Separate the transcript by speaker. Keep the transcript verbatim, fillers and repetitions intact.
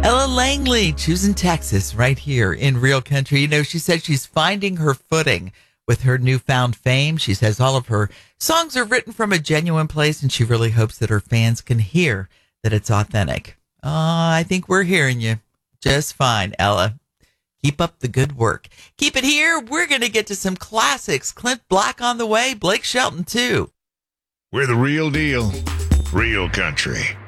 Speaker 1: Ella Langley, choosing Texas right here in Real Country. You know, she said she's finding her footing with her newfound fame. She says all of her songs are written from a genuine place, and she really hopes that her fans can hear that it's authentic. Uh, I think we're hearing you just fine, Ella. Keep up the good work. Keep it here. We're going to get to some classics. Clint Black on the way. Blake Shelton, too.
Speaker 2: We're the real deal. Real Country.